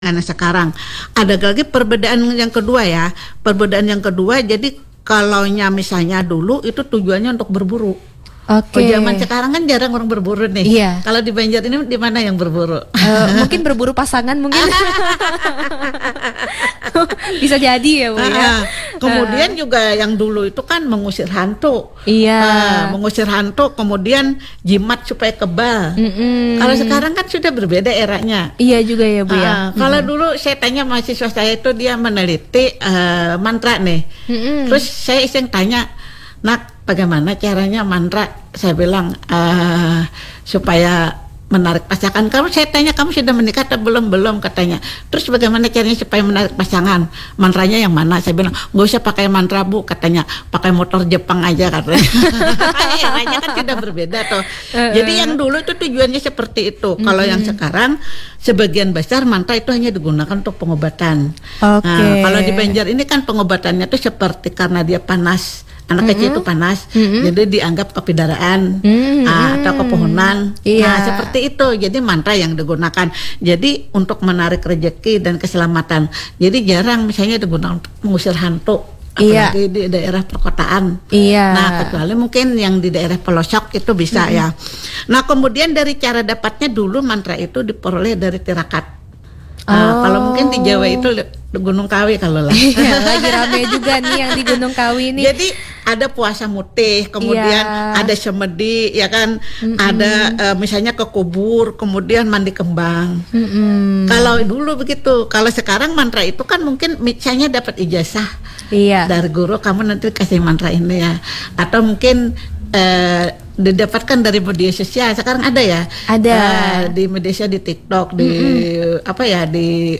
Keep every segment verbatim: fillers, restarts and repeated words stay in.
Karena sekarang ada lagi perbedaan yang kedua ya. Perbedaan yang kedua, jadi kalaunya misalnya dulu itu tujuannya untuk berburu. Oke. Okay. Zaman sekarang kan jarang orang berburu nih. Iya. Kalau di Banjar ini di mana yang berburu? Uh, mungkin berburu pasangan mungkin. Bisa jadi ya Bu ya. Kemudian uh. juga yang dulu itu kan mengusir hantu. Iya. Uh, mengusir hantu, kemudian jimat supaya kebal. Mm-mm. Kalau sekarang kan sudah berbeda eranya. Iya juga ya Bu uh, ya. Kalau dulu saya tanya mahasiswa saya itu dia meneliti uh, mantra nih. Mm-mm. Terus saya iseng tanya, "Nak, bagaimana caranya mantra?" Saya bilang uh, supaya menarik pasangan. Kamu, saya tanya, kamu sudah menikah atau belum? Belum, katanya. Terus bagaimana caranya supaya menarik pasangan? Mantranya yang mana? Saya bilang, nggak usah pakai mantra Bu, katanya. Pakai motor Jepang aja, katanya. Eranya kan sudah berbeda tuh. Jadi yang dulu itu tujuannya seperti itu. Mm-hmm. Kalau yang sekarang sebagian besar mantra itu hanya digunakan untuk pengobatan. Okay. Nah, kalau di Banjar ini kan pengobatannya tuh seperti karena dia panas. Anak mm-hmm. kecil itu panas, mm-hmm. jadi dianggap kepidaraan mm-hmm. uh, atau kepohonan. Iya. Nah, seperti itu. Jadi mantra yang digunakan. Jadi untuk menarik rezeki dan keselamatan. Jadi jarang misalnya digunakan untuk mengusir hantu. Iya. Apalagi di daerah perkotaan. Iya. Nah, kecuali mungkin yang di daerah pelosok itu bisa mm-hmm. ya. Nah, kemudian dari cara dapatnya dulu mantra itu diperoleh dari tirakat. Uh, oh. Kalau mungkin di Jawa itu di Gunung Kawi kalau lah. Lagi rame juga nih yang di Gunung Kawi ini. Jadi ada puasa mutih, kemudian yeah. ada semedi, ya kan, mm-hmm. ada uh, misalnya ke kubur, kemudian mandi kembang. Mm-hmm. Kalau dulu begitu, kalau sekarang mantra itu kan mungkin misalnya dapat ijazah yeah. dari guru, kamu nanti kasih mantra ini ya, atau mungkin uh, didapatkan dari media sosial. Sekarang ada ya, ada uh, di media sosial, di TikTok, di mm-hmm. apa ya, di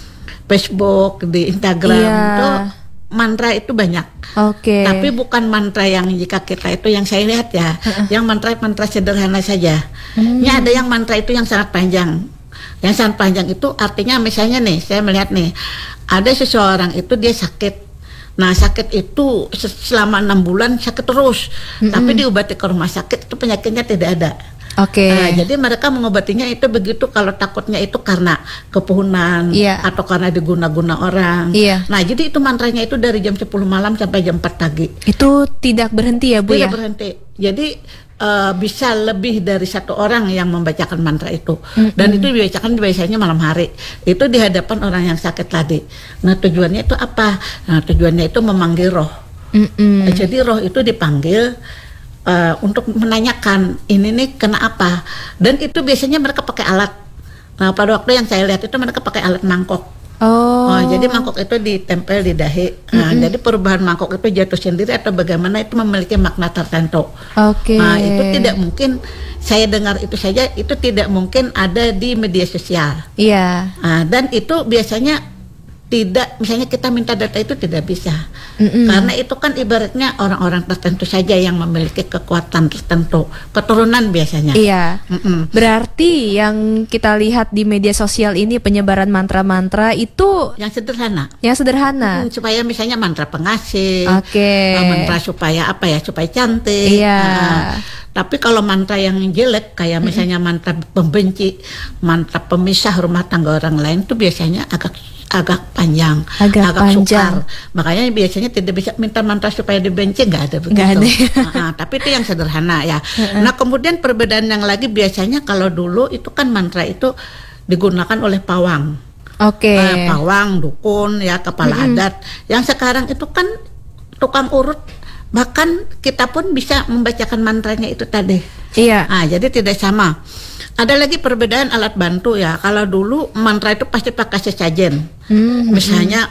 Facebook, di Instagram, yeah. itu mantra itu banyak. Oke. Okay. Tapi bukan mantra yang jika kita itu yang saya lihat ya, uh-uh. yang mantra-mantra sederhana saja. Hmm. Ini ada yang mantra itu yang sangat panjang. Yang sangat panjang itu artinya misalnya nih, saya melihat nih, ada seseorang itu dia sakit. Nah, sakit itu selama enam bulan sakit terus, mm-hmm. tapi diobati ke rumah sakit itu penyakitnya tidak ada. Oke. Okay. Nah, jadi mereka mengobatinya itu begitu kalau takutnya itu karena kepuhunan yeah. atau karena diguna-guna orang. Yeah. Nah, jadi itu mantranya itu dari jam sepuluh malam sampai jam empat pagi. Itu tidak berhenti ya Bu tidak ya? Tidak berhenti. Jadi uh, bisa lebih dari satu orang yang membacakan mantra itu. Mm-hmm. Dan itu dibacakan biasanya malam hari. Itu di hadapan orang yang sakit tadi. Nah, tujuannya itu apa? Nah, tujuannya itu memanggil roh. Mm-hmm. Jadi roh itu dipanggil Uh, untuk menanyakan ini nih kena apa, dan itu biasanya mereka pakai alat. Nah, pada waktu yang saya lihat itu mereka pakai alat mangkok. Oh. Oh, jadi mangkok itu ditempel di dahi. Nah, mm-hmm. jadi perubahan mangkok itu jatuh sendiri atau bagaimana itu memiliki makna tertentu. Oke. Okay. Nah, itu tidak mungkin saya dengar itu saja, itu tidak mungkin ada di media sosial. Iya. Yeah. Nah, dan itu biasanya tidak, misalnya kita minta data itu tidak bisa. Mm-mm. Karena itu kan ibaratnya orang-orang tertentu saja yang memiliki kekuatan tertentu, keturunan biasanya. Iya. Mm-mm. Berarti yang kita lihat di media sosial ini penyebaran mantra-mantra itu yang sederhana. Yang sederhana. Hmm, supaya misalnya mantra pengasih. Oke. Okay. Mantra supaya apa ya? Supaya cantik. Iya. Nah, tapi kalau mantra yang jelek kayak mm-hmm. misalnya mantra pembenci, mantra pemisah rumah tangga orang lain itu biasanya agak agak panjang, agak, agak panjang. sukar. Makanya biasanya tidak bisa minta mantra supaya dibenci, nggak ada begitu. Gak ada. Nah, tapi itu yang sederhana ya. Nah, kemudian perbedaan yang lagi biasanya kalau dulu itu kan mantra itu digunakan oleh pawang. Oke. Okay. Nah, pawang, dukun, ya kepala mm-hmm. adat. Yang sekarang itu kan tukang urut. Bahkan kita pun bisa membacakan mantranya itu tadi. Iya. Nah, jadi tidak sama. Ada lagi perbedaan alat bantu ya. Kalau dulu mantra itu pasti pakai sesajen. Mm-hmm. Misalnya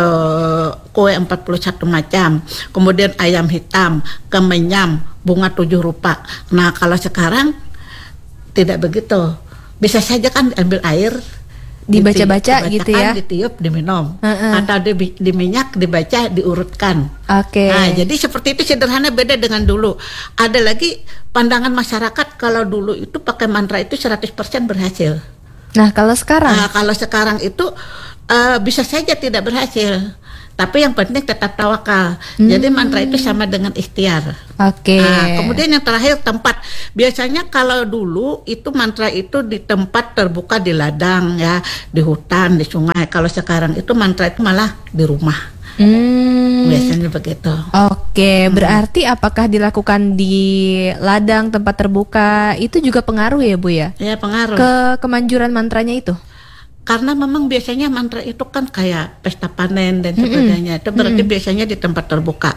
uh, kue empat puluh satu macam, kemudian ayam hitam, kemenyam, bunga tujuh rupa. Nah, kalau sekarang tidak begitu. Bisa saja kan ambil air, dibaca-baca gitu ya, ditiup, diminum, uh-uh. atau di, di minyak, dibaca, diurutkan. Oke. Okay. Nah, jadi seperti itu sederhana, beda dengan dulu. Ada lagi pandangan masyarakat kalau dulu itu pakai mantra itu seratus persen berhasil. Nah, kalau sekarang? Nah, kalau sekarang itu uh, bisa saja tidak berhasil. Tapi yang penting tetap tawakal. Hmm. Jadi mantra itu sama dengan ikhtiar. Oke. Okay. Nah, kemudian yang terakhir tempat. Biasanya kalau dulu itu mantra itu di tempat terbuka, di ladang ya, di hutan, di sungai. Kalau sekarang itu mantra itu malah di rumah. Hmm. Biasanya begitu. Oke, okay. hmm. Berarti apakah dilakukan di ladang, tempat terbuka itu juga pengaruh ya Bu ya? Iya, pengaruh. Ke kemanjuran mantranya itu? Karena memang biasanya mantra itu kan kayak pesta panen dan sebagainya. Mm-hmm. Itu berarti mm-hmm. biasanya di tempat terbuka.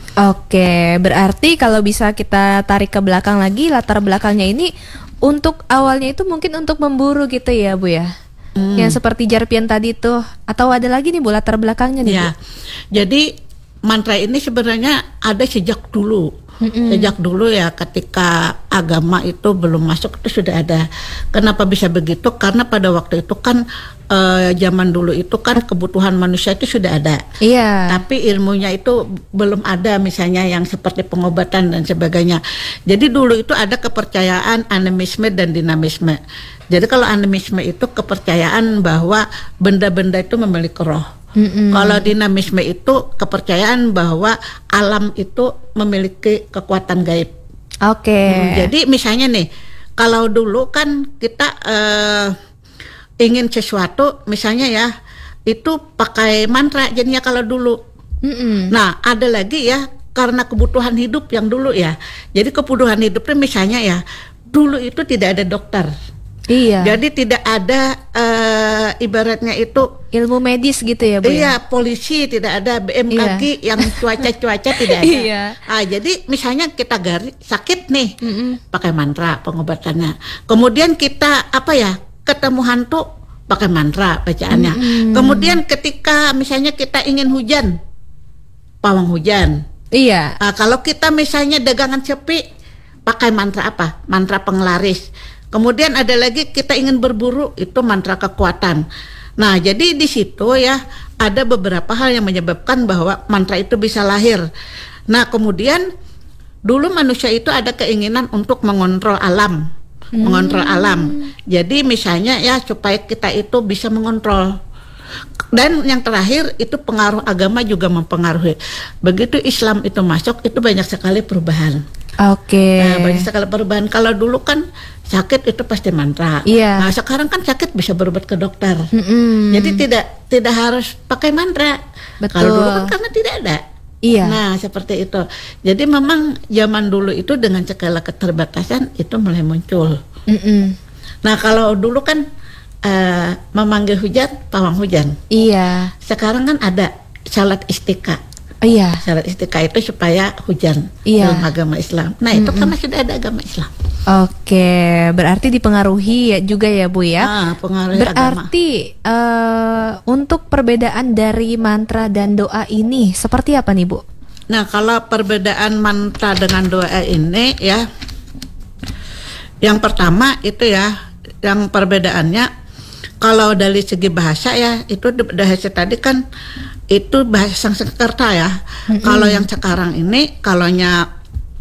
Oke, berarti kalau bisa kita tarik ke belakang lagi, latar belakangnya ini untuk awalnya itu mungkin untuk memburu gitu ya Bu ya? Mm. Yang seperti Jarpian tadi tuh. Atau ada lagi nih Bu latar belakangnya nih ya. Bu? Jadi mantra ini sebenarnya ada sejak dulu. Mm-hmm. Sejak dulu ya, ketika agama itu belum masuk itu sudah ada. Kenapa bisa begitu? Karena pada waktu itu kan uh, zaman dulu itu kan kebutuhan manusia itu sudah ada. Iya. Yeah. Tapi ilmunya itu belum ada, misalnya yang seperti pengobatan dan sebagainya. Jadi dulu itu ada kepercayaan animisme dan dinamisme. Jadi kalau animisme itu kepercayaan bahwa benda-benda itu memiliki roh. Mm-mm. Kalau dinamisme itu kepercayaan bahwa alam itu memiliki kekuatan gaib. Oke. Okay. Hmm, jadi misalnya nih, kalau dulu kan kita uh, ingin sesuatu, misalnya ya, itu pakai mantra. Jadinya kalau dulu. Mm-mm. Nah, ada lagi ya, karena kebutuhan hidup yang dulu ya. Jadi kebutuhan hidupnya misalnya ya, dulu itu tidak ada dokter. Iya. Jadi tidak ada uh, ibaratnya itu ilmu medis gitu ya Bu? Iya, polisi tidak ada, B M K G iya. yang cuaca-cuaca tidak ada. Iya. Ah, jadi misalnya kita garis sakit nih, mm-mm. pakai mantra pengobatannya. Kemudian kita apa ya, ketemu hantu pakai mantra bacaannya. Mm-mm. Kemudian ketika misalnya kita ingin hujan, pawang hujan. Iya. Ah, kalau kita misalnya dagangan sepi, pakai mantra apa? Mantra penglaris. Kemudian ada lagi kita ingin berburu, itu mantra kekuatan. Nah, jadi di situ ya ada beberapa hal yang menyebabkan bahwa mantra itu bisa lahir. Nah, kemudian dulu manusia itu ada keinginan untuk mengontrol alam, hmm. mengontrol alam. Jadi misalnya ya supaya kita itu bisa mengontrol. Dan yang terakhir itu pengaruh agama juga mempengaruhi. Begitu Islam itu masuk, itu banyak sekali perubahan. Oke. Okay. Nah, banyak sekali perubahan. Kalau dulu kan sakit itu pasti mantra. Iya. Nah, sekarang kan sakit bisa berobat ke dokter. Mm-mm. Jadi tidak tidak harus pakai mantra. Betul. Kalau dulu kan karena tidak ada. Iya. Nah, seperti itu. Jadi memang zaman dulu itu dengan segala keterbatasan itu mulai muncul. Mm-mm. Nah, kalau dulu kan uh, memanggil hujan, pawang hujan. Iya. Sekarang kan ada salat istiqa. Iya. Salat istiqa itu supaya hujan, iya. dalam agama Islam. Nah, itu Mm-mm. karena sudah ada agama Islam. Oke, berarti dipengaruhi ya juga ya Bu ya. Ah, pengaruhi berarti uh, untuk perbedaan dari mantra dan doa ini seperti apa nih Bu? Nah, kalau perbedaan mantra dengan doa ini ya, yang pertama itu ya, yang perbedaannya kalau dari segi bahasa ya, itu bahasa tadi kan itu bahasa Sanskerta ya. Mm-hmm. Kalau yang sekarang ini, kalaunya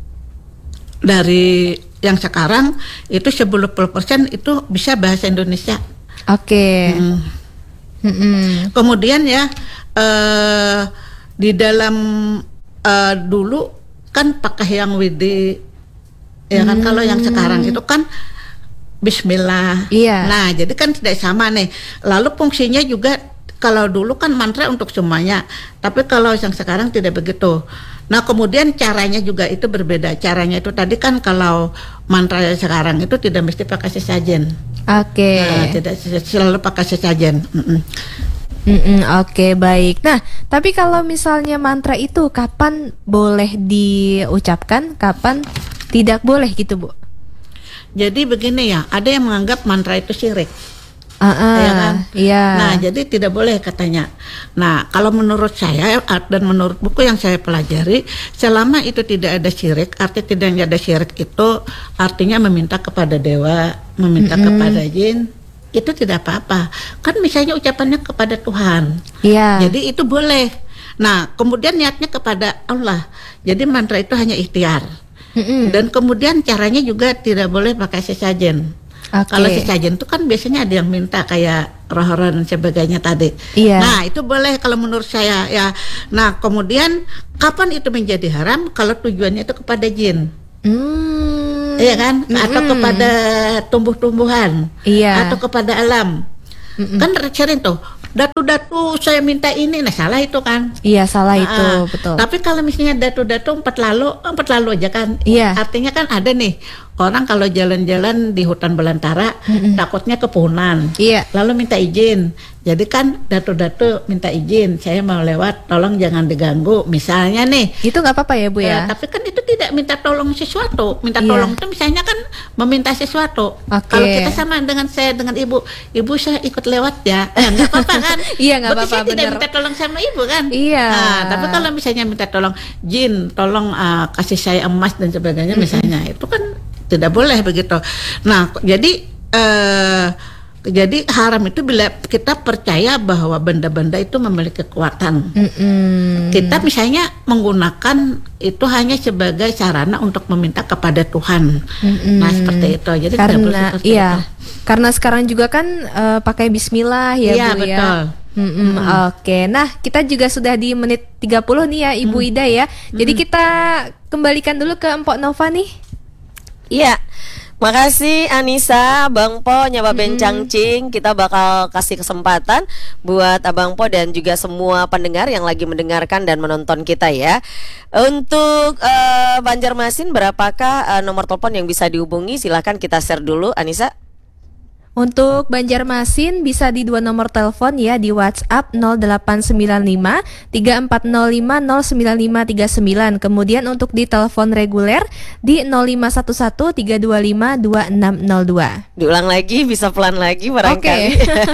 dari yang sekarang itu sembilan puluh persen itu bisa bahasa Indonesia. Oke. Okay. Mm. Mm-hmm. Kemudian ya uh, di dalam uh, dulu kan pakai yang widi, ya kan. Mm. Kalau yang sekarang itu kan Bismillah. Iya. Nah, jadi kan tidak sama nih. Lalu fungsinya juga, kalau dulu kan mantra untuk semuanya, tapi kalau yang sekarang tidak begitu. Nah, kemudian caranya juga itu berbeda. Caranya itu tadi kan kalau mantra sekarang itu tidak mesti pakai sesajen. Oke. Okay. Nah, tidak selalu pakai sesajen. Mm-mm. Mm-mm, Oke, okay, baik. Nah, tapi kalau misalnya mantra itu kapan boleh diucapkan, kapan tidak boleh gitu, Bu? Jadi begini ya, ada yang menganggap mantra itu syirik. Uh-uh, ya kan? Iya. Nah, jadi tidak boleh katanya. Nah, kalau menurut saya dan menurut buku yang saya pelajari, selama itu tidak ada syirik, arti tidak ada syirik itu artinya meminta kepada dewa, meminta mm-hmm. kepada jin, itu tidak apa-apa. Kan misalnya ucapannya kepada Tuhan. Iya. Jadi itu boleh. Nah, kemudian niatnya kepada Allah. Jadi mantra itu hanya ikhtiar. Mm-hmm. Dan kemudian caranya juga tidak boleh pakai sesajen. Okay. Kalau sesajen itu kan biasanya ada yang minta kayak roh-roh dan sebagainya tadi. Iya. Nah itu boleh kalau menurut saya ya. Nah kemudian kapan itu menjadi haram? Kalau tujuannya itu kepada jin. Hmm. Iya kan? Atau Mm-mm. kepada tumbuh-tumbuhan. Iya. Atau kepada alam. Mm-mm. Kan sering tuh. Datu-datu saya minta ini, nah salah itu kan? Iya salah Nah, itu betul. Tapi kalau misalnya datu-datu empat lalu, empat lalu aja kan? Iya. Artinya kan ada nih orang kalau jalan-jalan di hutan belantara, Mm-mm. takutnya kepunan. Iya. Lalu minta izin. Jadi kan datu-datu minta izin, saya mau lewat, tolong jangan diganggu. Misalnya nih. Itu nggak apa-apa ya Bu ya? Eh, tapi kan itu tidak minta tolong sesuatu. Minta Iya. tolong itu misalnya kan meminta sesuatu. Oke. Kalau kita sama dengan saya dengan ibu, ibu saya ikut lewat ya, eh, nggak apa-apa kan? Iya, nggak Berarti apa-apa, saya tidak bener. minta tolong sama ibu kan? Iya. Nah, tapi kalau misalnya minta tolong jin, tolong uh, kasih saya emas dan sebagainya, misalnya itu kan tidak boleh begitu. Nah, jadi eh, jadi haram itu bila kita percaya bahwa benda-benda itu memiliki kekuatan. Mm-mm. Kita misalnya menggunakan itu hanya sebagai sarana untuk meminta kepada Tuhan. Mm-mm. Nah seperti itu. Jadi tidak boleh Karena seperti iya. itu. Karena sekarang juga kan eh, pakai Bismillah ya Iya, Bu ya. betul. Mm-mm, Oke, nah kita juga sudah di menit tiga puluh nih ya Ibu Ida ya. Jadi kita kembalikan dulu ke Empok Nova nih. Iya. Makasih Anissa, Bang Po, Nyawa Bencang Cing. Kita bakal kasih kesempatan buat Abang Po dan juga semua pendengar yang lagi mendengarkan dan menonton kita ya. Untuk uh, Banjarmasin, berapakah uh, nomor telepon yang bisa dihubungi? Silahkan kita share dulu, Anissa. Untuk Banjarmasin bisa di dua nomor telepon ya, di WhatsApp nol delapan sembilan lima tiga empat nol lima nol sembilan lima tiga sembilan. Kemudian untuk di telepon reguler di nol lima satu satu tiga dua lima dua enam nol dua. Diulang lagi, bisa pelan lagi barangkali.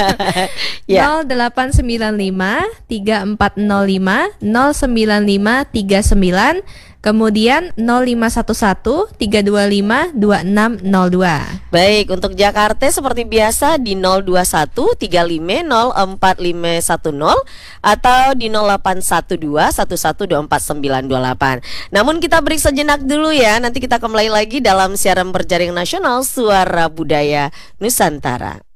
Oke. nol delapan sembilan lima tiga empat nol lima nol sembilan lima tiga sembilan. Kemudian nol lima satu satu tiga dua lima dua enam nol dua. Baik, untuk Jakarta seperti biasa di nol dua satu tiga lima nol empat lima satu nol atau di nol delapan satu dua satu satu dua empat sembilan dua delapan. Namun kita break sejenak dulu ya. Nanti kita kembali lagi dalam siaran berjaring nasional Suara Budaya Nusantara.